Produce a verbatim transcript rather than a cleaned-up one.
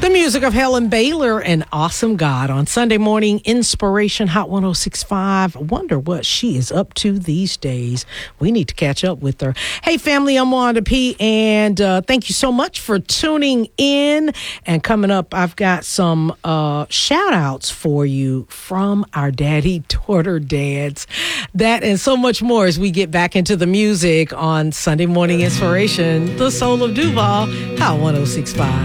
The music of Helen Baylor and Awesome God on Sunday Morning Inspiration Hot one oh six point five. I wonder what she is up to these days. We need to catch up with her. Hey, family, I'm Wanda P, and uh, thank you so much for tuning in. And coming up, I've got some uh, shout-outs for you from our daddy-daughter dads. That and so much more as we get back into the music on Sunday Morning Inspiration, The Soul of Duval, Hot one oh six point five.